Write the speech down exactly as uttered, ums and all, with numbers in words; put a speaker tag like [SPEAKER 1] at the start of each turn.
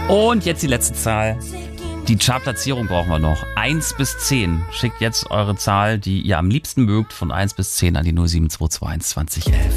[SPEAKER 1] Und jetzt die letzte Zahl. Die Chartplatzierung brauchen wir noch. eins bis zehn. Schickt jetzt eure Zahl, die ihr am liebsten mögt, von eins bis zehn an die null sieben zwei zwei eins zwanzig elf.